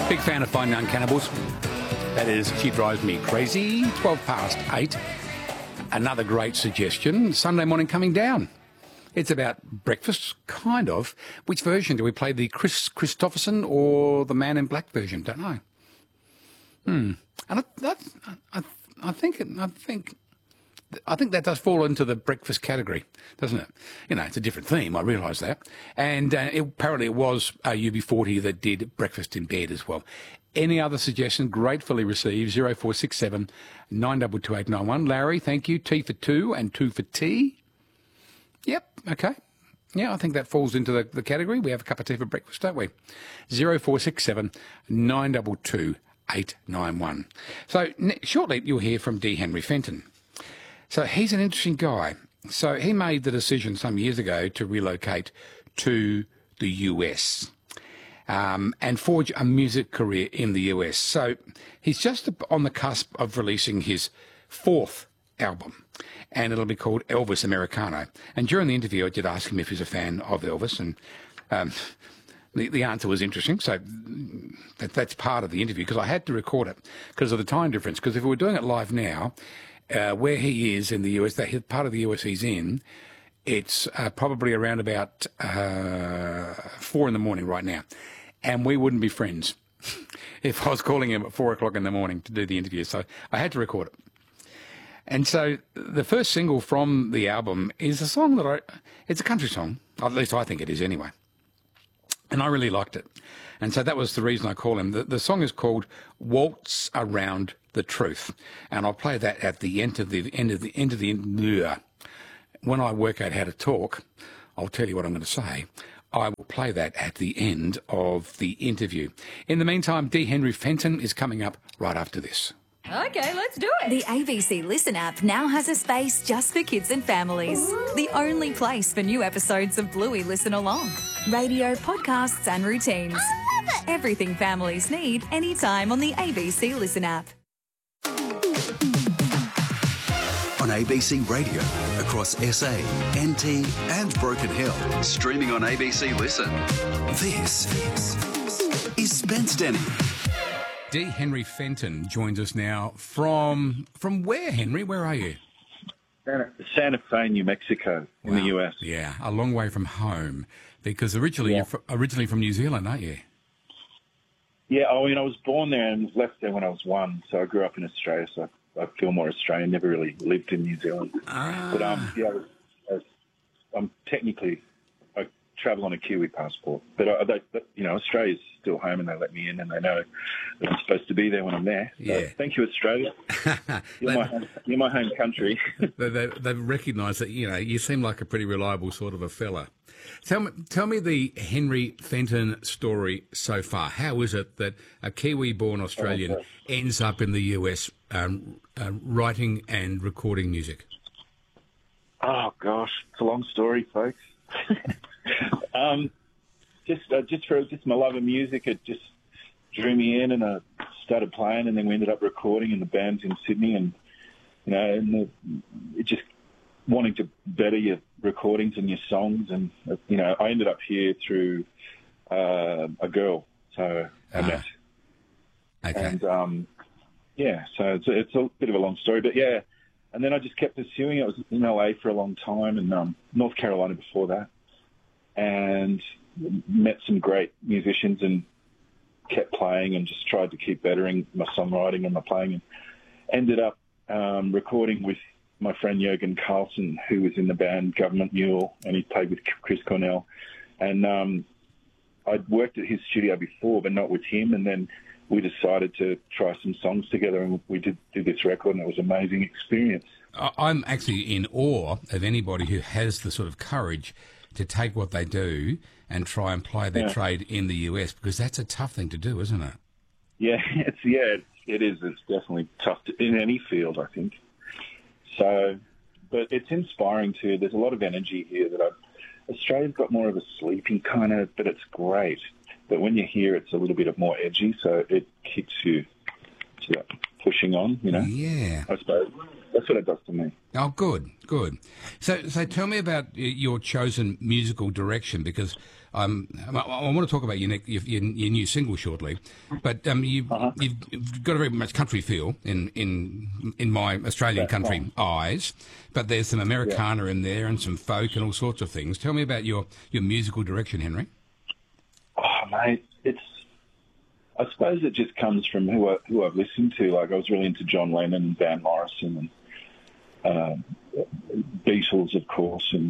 Big fan of Fine Young Cannibals. That is She Drives Me Crazy, 12 past 8. Another great suggestion, Sunday Morning Coming Down. It's about breakfast, kind of. Which version? Do we play the Chris Christopherson or the Man in Black version? Don't know. And I think that does fall into the breakfast category, doesn't it? You know, it's a different theme, I realise that. And apparently it was UB40 that did Breakfast in Bed as well. Any other suggestions, gratefully received, 0467 922891. Larry, thank you. T for 2 and 2 for tea. Yep, okay. Yeah, I think that falls into the category. We have a cup of tea for breakfast, don't we? 0467 922891. So shortly you'll hear from D. Henry Fenton. So he's an interesting guy. So he made the decision some years ago to relocate to the US and forge a music career in the US. So he's just on the cusp of releasing his 4th album, and it'll be called Elvis Americano. And during the interview, I did ask him if he's a fan of Elvis, and the answer was interesting. So that's part of the interview, because I had to record it because of the time difference. Because if we were doing it live now, where he is in the US, that part of the US he's in, it's probably around about 4 in the morning right now. And we wouldn't be friends if I was calling him at 4 o'clock in the morning to do the interview. So I had to record it. And so the first single from the album is a song it's a country song. At least I think it is anyway. And I really liked it. And so that was the reason I call him. The song is called Waltz Around the Truth. And I'll play that at the end of the when I work out how to talk, I'll tell you what I'm going to say. I will play that at the end of the interview. In the meantime, D. Henry Fenton is coming up right after this. Okay, let's do it. The ABC Listen app now has a space just for kids and families. Ooh. The only place for new episodes of Bluey Listen Along. Radio, podcasts and routines. I love it. Everything families need anytime on the ABC Listen app. On ABC Radio, across SA, NT and Broken Hill. Streaming on ABC Listen. This is Spence Denny. D. Henry Fenton joins us now from where, Henry? Where are you? Santa Fe, New Mexico, in the US. Yeah, a long way from home, because originally you're originally from New Zealand, aren't you? Yeah, I mean, I was born there and left there when I was 1, so I grew up in Australia, so I feel more Australian, never really lived in New Zealand. But I'm technically, I travel on a Kiwi passport, but Australia's still home and they let me in and they know that I'm supposed to be there when I'm there. So yeah. Thank you, Australia. You're my home country. They've recognised that, you seem like a pretty reliable sort of a fella. Tell me the Henry Fenton story so far. How is it that a Kiwi-born Australian ends up in the US writing and recording music? Oh, gosh. It's a long story, folks. Just my love of music. It just drew me in and I started playing, and then we ended up recording in the bands in Sydney, and, it just wanting to better your recordings and your songs. And, I ended up here through a girl, so I met. Okay. And, so it's a bit of a long story, but yeah. And then I just kept pursuing it. I was in LA for a long time and North Carolina before that, and met some great musicians and kept playing and just tried to keep bettering my songwriting and my playing, and ended up recording with my friend Jürgen Carlson, who was in the band Government Mule, and he played with Chris Cornell. And I'd worked at his studio before, but not with him, and then we decided to try some songs together, and we did this record, and it was an amazing experience. I'm actually in awe of anybody who has the sort of courage to take what they do and try and ply their trade in the US, because that's a tough thing to do, isn't it? Yeah, it is. It's definitely tough in any field, I think. So, but it's inspiring too. There's a lot of energy here Australia's got more of a sleeping kind of, but it's great. But when you hear it's a little bit more edgy, so it kicks you to pushing on, you know. Yeah. I suppose that's what it does to me. Oh, good, good. So tell me about your chosen musical direction, because I want to talk about your new single shortly, but you've got a very much country feel in my Australian country eyes, but there's some Americana in there and some folk and all sorts of things. Tell me about your musical direction, Henry. Oh, mate, I suppose it just comes from who I've listened to. Like, I was really into John Lennon and Van Morrison and Beatles, of course, and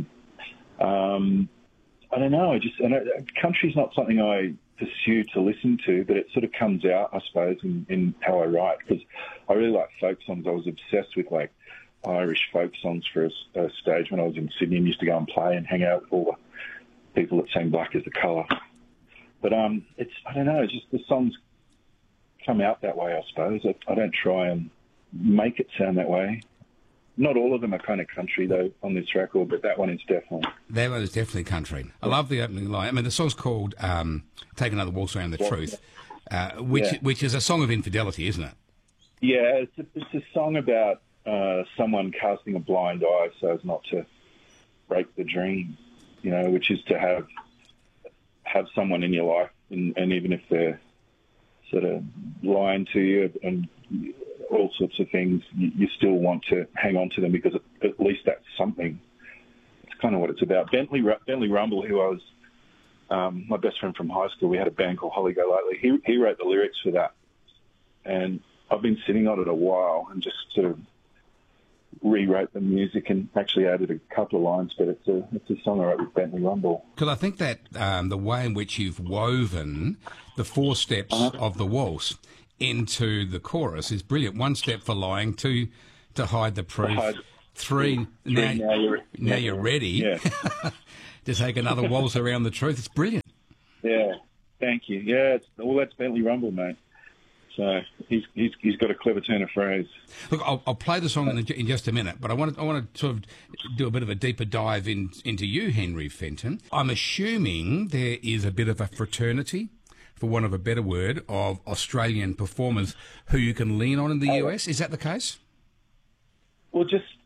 I don't know. Country's not something I pursue to listen to, but it sort of comes out, I suppose, in how I write, because I really like folk songs. I was obsessed with like Irish folk songs for a stage when I was in Sydney, and used to go and play and hang out with all the people that sang Black is the Colour. But I don't know, it's just the songs come out that way, I suppose. I don't try and make it sound that way. Not all of them are kind of country, though, on this record, but that one is definitely. That one is definitely country. I love the opening line. I mean, the song's called Take Another Waltz Around the Truth, which is a song of infidelity, isn't it? Yeah, it's a song about someone casting a blind eye so as not to break the dream, you know, which is to have someone in your life, and even if they're sort of lying to you and all sorts of things, you still want to hang on to them because at least that's something. It's kind of what it's about. Bentley Rumble, who I was my best friend from high school, we had a band called Holly Golightly. He wrote the lyrics for that, and I've been sitting on it a while and just sort of rewrote the music and actually added a couple of lines, but it's a song I wrote with Bentley Rumble. Because I think that the way in which you've woven the 4 steps of the waltz into the chorus is brilliant. 1 step for lying, 2 to hide the proof, 3 now you're ready to take another waltz around the truth. It's brilliant. Yeah, thank you. Yeah, that's Bentley Rumble, mate. So he's got a clever turn of phrase. Look, I'll play the song in just a minute, but I want to sort of do a bit of a deeper dive into you, Henry Fenton. I'm assuming there is a bit of a fraternity, for want of a better word, of Australian performers who you can lean on in the US. Is that the case? Well,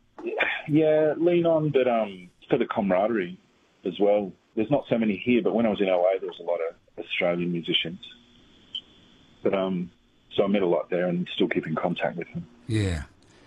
lean on, but for the camaraderie as well. There's not so many here, but when I was in LA, there was a lot of Australian musicians. But so I met a lot there and still keep in contact with them. Yeah.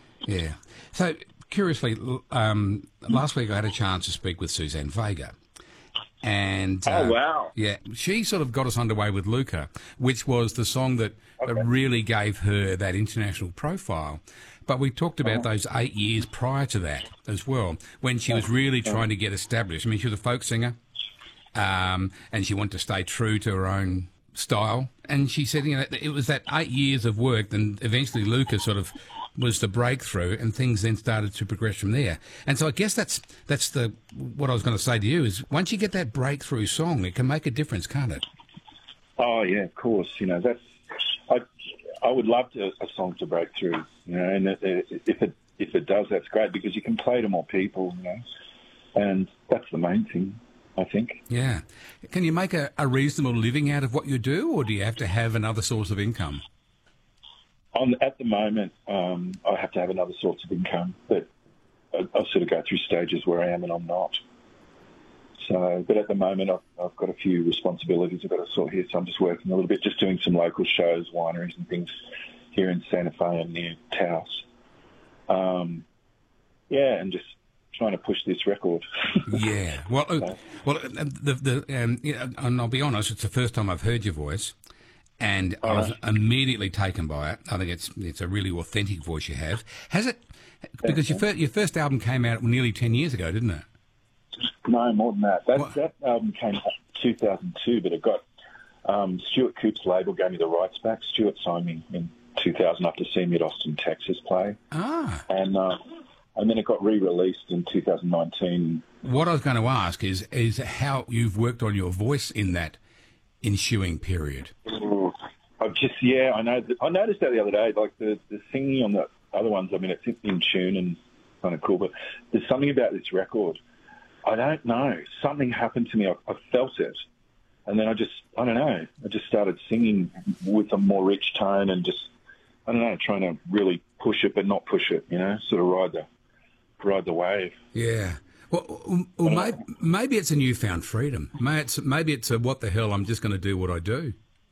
So, curiously, last week I had a chance to speak with Suzanne Vega. And, oh, wow. Yeah, she sort of got us underway with Luca, which was the song that really gave her that international profile. But we talked about those 8 years prior to that as well, when she was really trying to get established. I mean, she was a folk singer, and she wanted to stay true to her own style. And she said, you know, it was that 8 years of work, and eventually Luca sort of was the breakthrough, and things then started to progress from there. And so I guess that's what I was going to say to you is once you get that breakthrough song, it can make a difference, can't it? Oh yeah, of course. You know, I would love a song to break through. You know, and if it does, that's great because you can play to more people. You know, and that's the main thing, I think. Yeah. Can you make a reasonable living out of what you do, or do you have to have another source of income? At the moment, I have to have another source of income, but I sort of go through stages where I am and I'm not. So, but at the moment, I've got a few responsibilities I've got to sort here, so I'm just working a little bit, just doing some local shows, wineries and things here in Santa Fe and near Taos. And just trying to push this record. Yeah. Well, and I'll be honest, it's the first time I've heard your voice. And I was immediately taken by it. I think it's a really authentic voice you have. Has it? Because your first album came out nearly 10 years ago, didn't it? No, more than that. That album came out in 2002, but it got Stuart Coop's label gave me the rights back. Stuart signed me in 2000 after seeing me at Austin, Texas play. And then it got re-released in 2019. What I was going to ask is how you've worked on your voice in that ensuing period. I know. I noticed that the other day. Like the singing on the other ones, I mean, it's in tune and kind of cool. But there's something about this record. I don't know. Something happened to me. I felt it, and then I don't know. I just started singing with a more rich tone and just I don't know, trying to really push it but not push it, sort of ride the wave. Yeah. Well, maybe it's a newfound freedom. Maybe it's a what the hell, I'm just going to do what I do.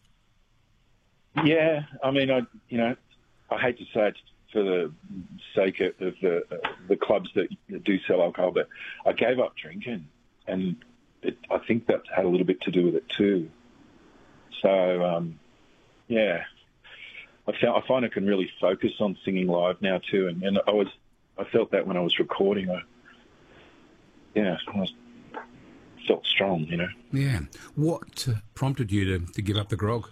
Yeah, I mean, I hate to say it for the sake of the clubs that do sell alcohol, but I gave up drinking, and I think that had a little bit to do with it too. So, yeah, I find I can really focus on singing live now too, and I felt that when I was recording. I felt strong, Yeah. What prompted you to give up the grog?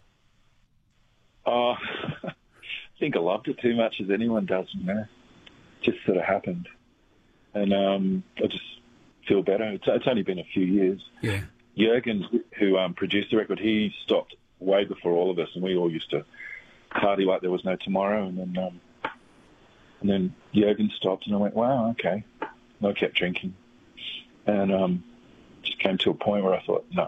I think I loved it too much, as anyone does, Just sort of happened. And I just feel better. It's only been a few years. Yeah. Jürgen, who produced the record, he stopped way before all of us, and we all used to party like there was no tomorrow. And then Jürgen stopped, and I went, wow, okay. And I kept drinking. And just came to a point where I thought, no,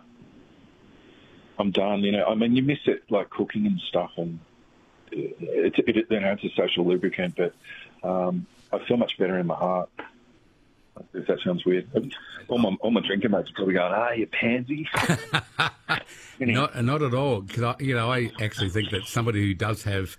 I'm done. I mean, you miss it, like cooking and stuff, and it's a social lubricant, but I feel much better in my heart. If that sounds weird. All my drinking mates are probably going, you pansy. Not at all. Because I actually think that somebody who does have,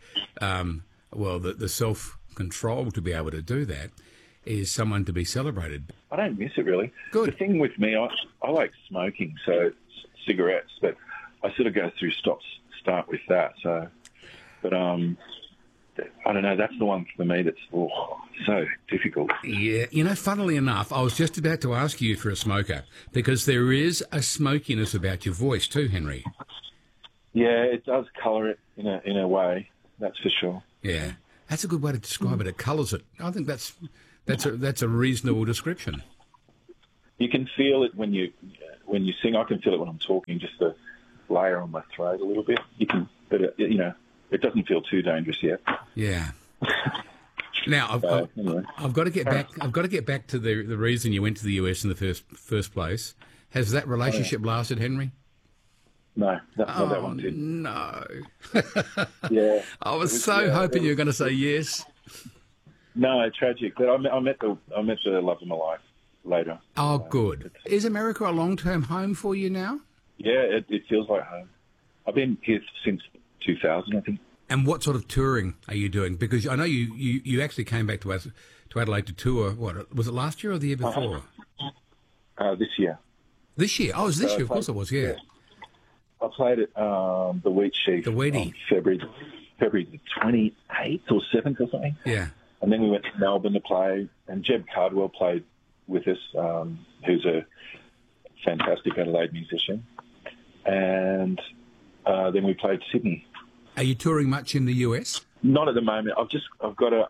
the self-control to be able to do that is someone to be celebrated. I don't miss it, really. Good. The thing with me, I like smoking, so cigarettes, but I sort of go through start with that. So, but I don't know. That's the one for me that's so difficult. Yeah, funnily enough, I was just about to ask you for a smoker because there is a smokiness about your voice too, Henry. Yeah, it does colour it in a way. That's for sure. Yeah, that's a good way to describe it. It colours it. I think that's a reasonable description. You can feel it when you sing. I can feel it when I'm talking. Just the layer on my throat a little bit. You can, but it doesn't feel too dangerous yet. Yeah. Now I've got to get back. I've got to get back to the reason you went to the US in the first place. Has that relationship lasted, Henry? No, not that one did. No. Yeah. I was so hoping you were going to say yes. No, tragic. But I met the love of my life later. Oh, good. Is America a long-term home for you now? Yeah, it feels like home. I've been here since 2000, I think. And what sort of touring are you doing? Because I know you actually came back to Adelaide to tour. What was it, last year or the year before? This year. This year? Oh, it was this year. Of course it was. Yeah. I played at the Wheat Sheaf. The Wheatie. February the 28th or 7th or something. Yeah. And then we went to Melbourne to play, and Jeb Cardwell played with us, who's a fantastic Adelaide musician. And then we played Sydney. Are you touring much in the US? Not at the moment. I've got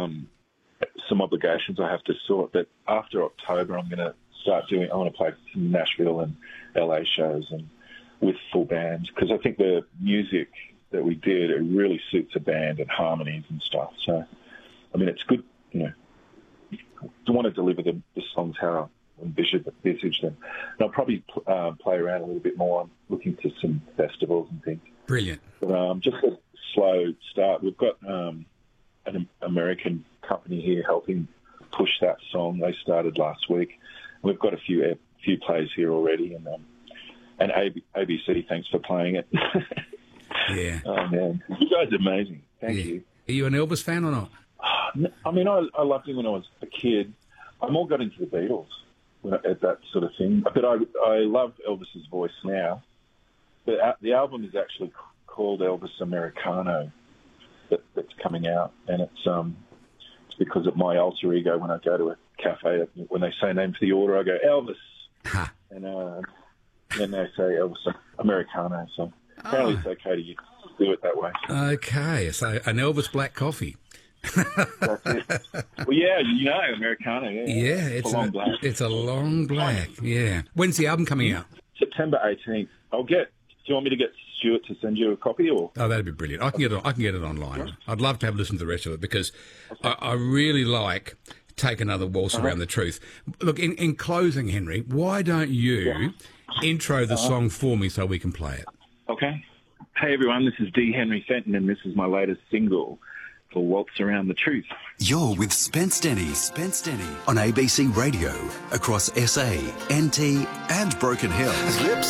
some obligations I have to sort, but after October I'm going to start doing. I want to play some Nashville and LA shows and with full bands, because I think the music that we did, it really suits a band and harmonies and stuff. So, I mean, it's good, to want to deliver the songs how I envisage them. And I'll probably play around a little bit more. I'm looking to some festivals and things. Brilliant. But just a slow start. We've got an American company here helping push that song. They started last week. We've got a few plays here already, and ABC, thanks for playing it. Yeah. Oh man, you guys are amazing. Thank you. Are you an Elvis fan or not? I mean, I loved him when I was a kid. I more got into the Beatles at that sort of thing. But I love Elvis's voice now. But the album is actually called Elvis Americano that's coming out, and it's because of my alter ego. When I go to a cafe, when they say name for the order, I go Elvis, and then they say Elvis Americano. So apparently it's okay to do it that way. Okay, so an Elvis black coffee. That's it. Well, yeah, Americano. Yeah, it's a long black. It's a long black. Yeah. When's the album coming out? September 18th. Do you want me to get Stuart to send you a copy, or? Oh, that'd be brilliant. I can get it online. I'd love to have a listen to the rest of it because I really like Take Another Waltz Around the Truth. Look, in closing, Henry, why don't you intro the song for me so we can play it? Okay. Hey everyone, this is D. Henry Fenton, and this is my latest single for Waltz Around the Truth. You're with Spence Denny on ABC Radio across SA, NT and Broken Hill.